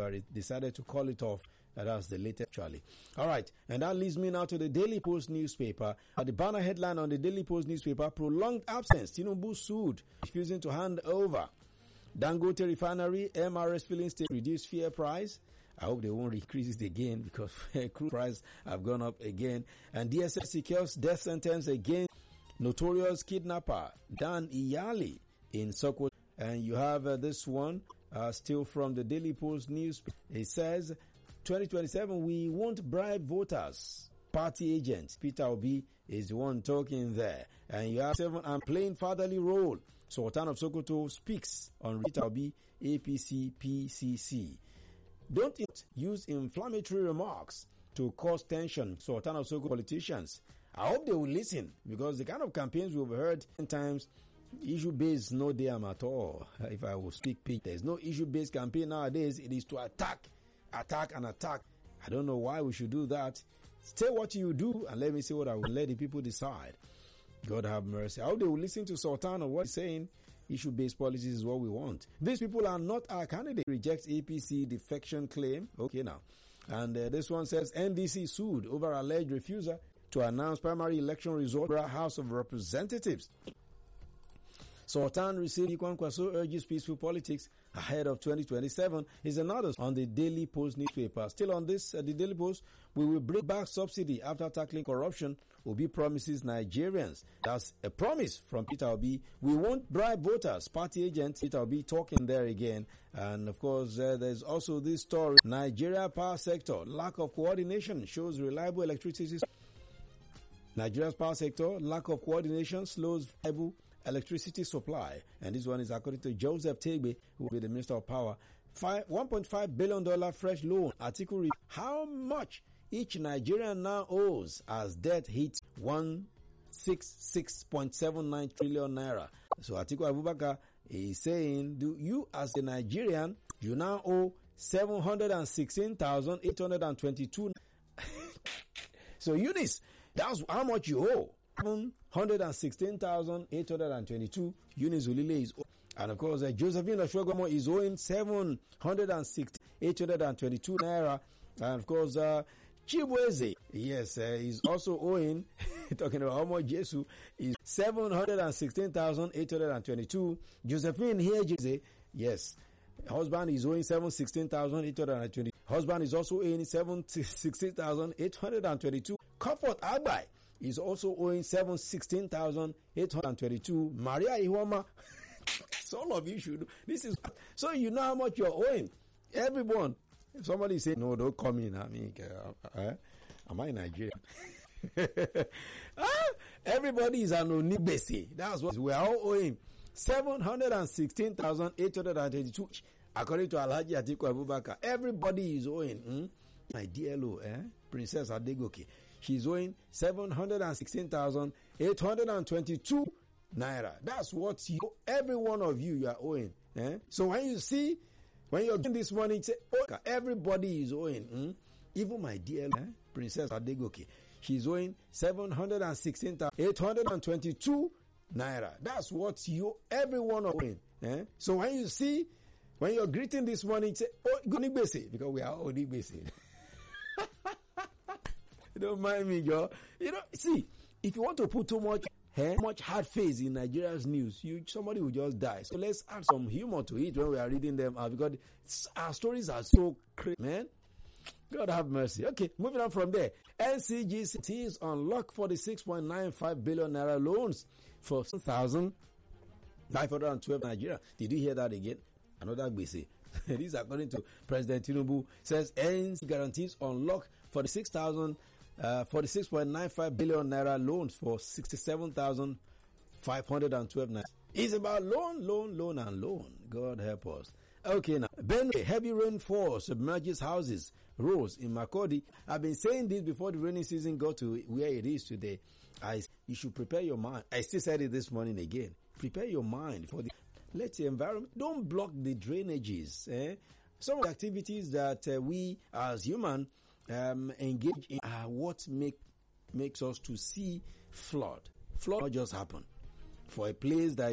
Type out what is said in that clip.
decided to call it off. That's the latest, actually. All right, and that leads me now to the Daily Post newspaper. The banner headline on the Daily Post newspaper: prolonged absence. Tinubu sued, refusing to hand over. Dangote refinery, MRS filling station reduced fuel price. I hope they won't increase it again because crude price have gone up again. And DSS secures death sentence against notorious kidnapper Dan Iyali in Sokoto. And you have this one still from the Daily Post news. It says, 2027, we won't bribe voters. Party agent Peter Obi is the one talking there. And you have 7 and playing fatherly role. Sultan of Sokoto speaks on Peter Obi, APC, PCC. Don't use inflammatory remarks to cause tension. Sultan of Sokoto politicians. I hope they will listen, because the kind of campaigns we've heard times, issue-based no damn at all. If I will speak peak, there's no issue-based campaign nowadays. It is to attack. I don't know why we should do that. Say what you do and let me see what I will let the people decide. God have mercy. I hope they will listen to Sultan of what he's saying. Issue-based policies is what we want. These people are not our candidate. Rejects APC defection claim. Okay now. And this one says NDC sued over alleged refusal to announce primary election result for House of Representatives. Sultan Risili Kwankwaso urges peaceful politics ahead of 2027 is another on the Daily Post newspaper. Still on this, the Daily Post, we will bring back subsidy after tackling corruption. Obi promises Nigerians. That's a promise from Peter Obi. We won't bribe voters. Party agent Peter Obi talking there again. And of course, there's also this story. Nigeria power sector, lack of coordination shows reliable electricity. Nigeria's power sector, lack of coordination slows reliable electricity supply. And this one is according to Joseph Tegbe, who will be the Minister of Power. $1.5 billion fresh loan. Article: how much each Nigerian now owes as debt hits 166.79 trillion naira. So Atiku Abubakar is saying, do you as a Nigerian, you now owe 716,822. So Eunice, that's how much you owe. 716,822. Eunice Ulile is, and of course Josephine Ashwagomo is owing 716,822 naira. And of course Chibweze, yes, is also owing, talking about how much Jesus is 716,822. Josephine here, yes, husband is owing 716,820. Husband is also owing 716,822. Comfort Agbai is also owing 716,822. Maria Iwama, so all of you should. This is so you know how much you're owing. Everyone. If somebody say no, don't come in. I mean, am I in Nigeria? Everybody is an onibese. That's what we are all owing. 716,822, according to Alhaji Atiku Abubakar. Everybody is owing. My DLO, Princess Adegoke, she's owing 716,822 naira. That's what every one of you are owing. So when you see, when you're getting this money, say, oh, everybody is owing. Even my dear Princess Adegoke, she's owing 716,822 naira. That's what every one of owing. So when you see, when you're greeting this morning, say, oh, Gunibese, because we are Onibese. Don't mind me, Joe. See, if you want to put too much hard face in Nigeria's news, somebody will just die. So let's add some humor to it when we are reading them out, because our stories are so crazy, man. God have mercy. Okay, moving on from there. NCGC is on lock for the 6.95 billion naira loans for 1,512 Nigeria. Did you hear that again? Another gbese. This is according to President Tinubu. Says NCGC guarantees on lock for the 6.95 billion naira loans for 67,512 naira. It's about loan, and loan. God help us. Okay, now, Benue, heavy rainfall submerges houses, roads in Makurdi. I've been saying this before the rainy season got to where it is today. You should prepare your mind. I still said it this morning again. Prepare your mind for let the environment, don't block the drainages. Some of the activities that we as human engage in are what makes us to see flood. Flood not just happen. For a place that